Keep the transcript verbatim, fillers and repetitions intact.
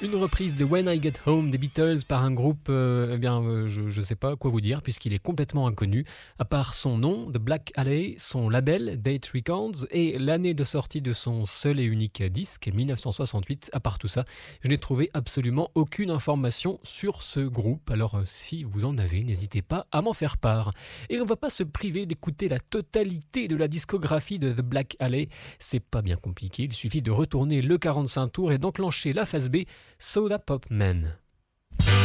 Une reprise de When I Get Home des Beatles par un groupe, euh, eh bien, euh, je ne sais pas quoi vous dire puisqu'il est complètement inconnu. À part son nom, The Black Alley, son label, Date Records, et l'année de sortie de son seul et unique disque, dix-neuf cent soixante-huit. À part tout ça, je n'ai trouvé absolument aucune information sur ce groupe. Alors, euh, si vous en avez, n'hésitez pas à m'en faire part. Et on ne va pas se priver d'écouter la totalité de la discographie de The Black Alley. C'est pas bien compliqué, il suffit de retourner le quarante-cinq tours et d'enclencher la phase B, Soda Pop Man.